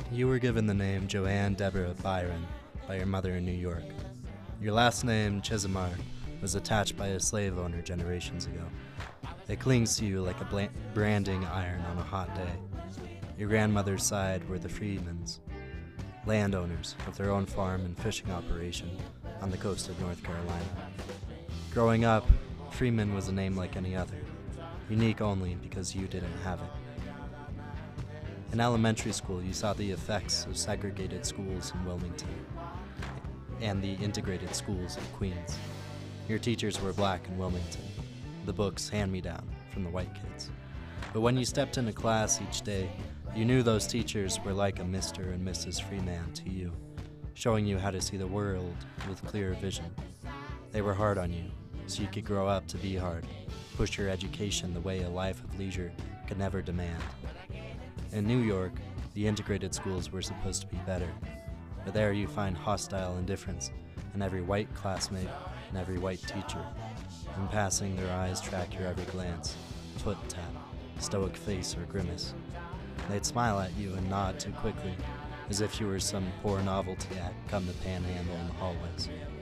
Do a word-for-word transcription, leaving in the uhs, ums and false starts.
You were given the name Joanne Deborah Byron by your mother in New York. Your last name, Chisimar, was attached by a slave owner generations ago. It clings to you like a bla- branding iron on a hot day. Your grandmother's side were the Freemans, landowners with their own farm and fishing operation on the coast of North Carolina. Growing up, Freeman was a name like any other, unique only because you didn't have it. In elementary school, you saw the effects of segregated schools in Wilmington and the integrated schools of Queens. Your teachers were black in Wilmington, the books hand-me-down from the white kids. But when you stepped into class each day, you knew those teachers were like a Mister and Missus Freeman to you, showing you how to see the world with clearer vision. They were hard on you, so you could grow up to be hard, push your education the way a life of leisure could never demand. In New York, the integrated schools were supposed to be better, but there you find hostile indifference in every white classmate and every white teacher. In passing, their eyes track your every glance, foot tap, stoic face or grimace. They'd smile at you and nod too quickly, as if you were some poor novelty act come to panhandle in the hallways.